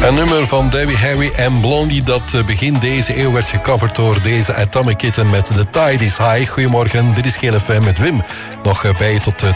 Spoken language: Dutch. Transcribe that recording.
Een nummer van Debbie Harry en Blondie dat begin deze eeuw werd gecoverd door deze Atomic Kitten met The Tide is High. Goedemorgen, dit is GLFM met Wim. Nog bij je tot